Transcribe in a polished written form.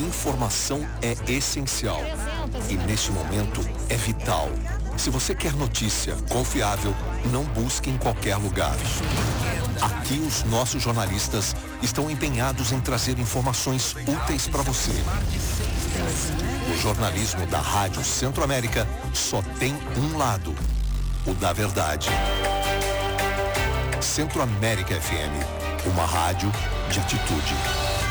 Informação é essencial e neste momento é vital. Se você quer notícia confiável, não busque em qualquer lugar. Aqui os nossos jornalistas estão empenhados em trazer informações úteis para você. O jornalismo da Rádio Centro-América só tem um lado, o da verdade. Centro-América FM, uma rádio de atitude.